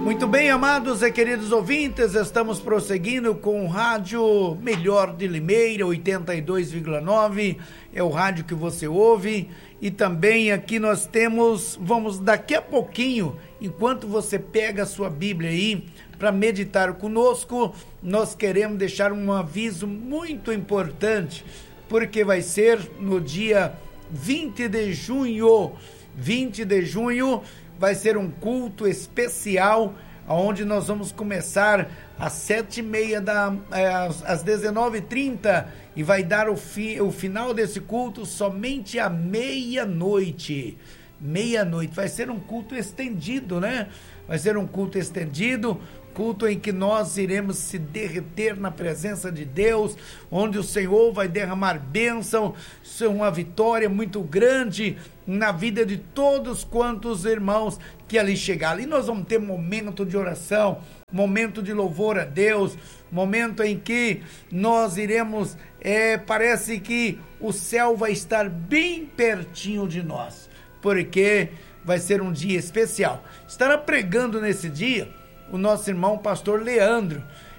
Muito bem, amados e queridos ouvintes, estamos prosseguindo com o rádio Melhor de Limeira, 82,9, é o rádio que você ouve, e também aqui nós vamos daqui a pouquinho, enquanto você pega a sua Bíblia aí, para meditar conosco, nós queremos deixar um aviso muito importante, porque vai ser no dia 20 de junho, vai ser um culto especial, onde nós vamos começar às 7h30, às 19h30, e vai dar o final desse culto somente à meia-noite. Vai ser um culto estendido, né? Vai ser um culto estendido, culto em que nós iremos se derreter na presença de Deus, onde o Senhor vai derramar bênção, uma vitória muito grande na vida de todos quantos irmãos que ali chegar. Ali nós vamos ter momento de oração, momento de louvor a Deus, momento em que nós iremos, parece que o céu vai estar bem pertinho de nós, porque vai ser um dia especial. Estará pregando nesse dia o nosso irmão pastor Leandro,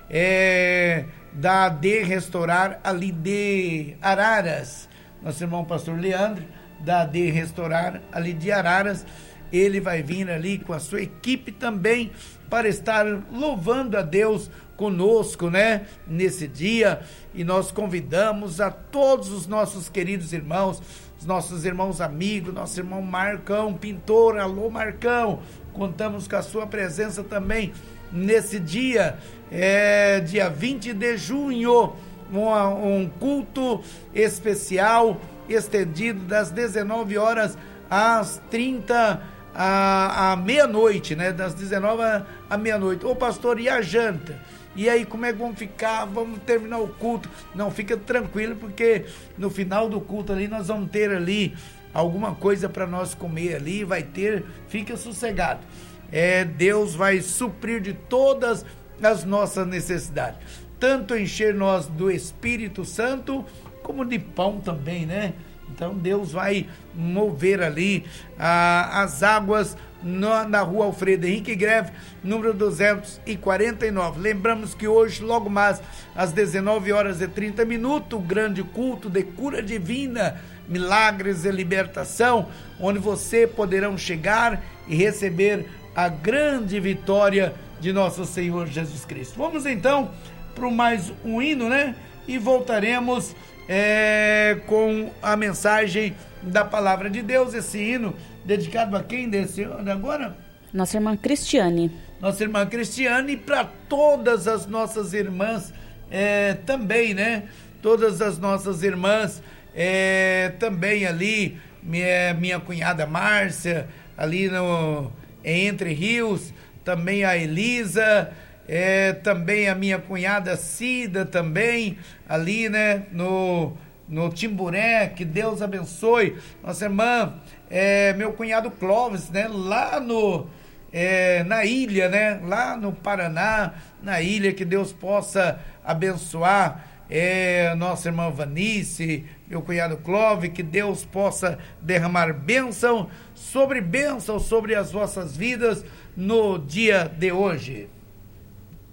da AD Restaurar ali de Araras. Nosso irmão pastor Leandro, da AD Restaurar ali de Araras, ele vai vir ali com a sua equipe também para estar louvando a Deus conosco, né, nesse dia. E nós convidamos a todos os nossos queridos irmãos, os nossos irmãos amigos, nosso irmão Marcão Pintor. Alô, Marcão, contamos com a sua presença também nesse dia, dia 20 de junho, um culto especial estendido das 19 horas às 30, à meia-noite, né? Das 19 à meia-noite. Ô pastor, e a janta? E aí, como é que vamos ficar? Vamos terminar o culto? Não, fica tranquilo, porque no final do culto ali nós vamos ter ali alguma coisa para nós comer ali, fica sossegado. Deus vai suprir de todas as nossas necessidades, tanto encher nós do Espírito Santo, como de pão também, né? Então Deus vai mover ali as águas na rua Alfredo Henrique Greve, número 249. Lembramos que hoje, logo mais às 19h30, o grande culto de cura divina, milagres e libertação, onde você poderão chegar e receber a grande vitória de nosso Senhor Jesus Cristo. Vamos então para mais um hino, né? E voltaremos com a mensagem da palavra de Deus. Esse hino dedicado a quem desse ano agora? Nossa irmã Cristiane. Nossa irmã Cristiane, e para todas as nossas irmãs também, né? Todas as nossas irmãs também ali, minha cunhada Márcia, ali Entre Rios, também a Elisa, também a minha cunhada Cida, também ali, né, no Timburé. Que Deus abençoe nossa irmã, meu cunhado Clóvis, né, lá na ilha, né, lá no Paraná, na ilha. Que Deus possa abençoar nossa irmã Vanice, meu cunhado Clóvis. Que Deus possa derramar bênção sobre as vossas vidas no dia de hoje.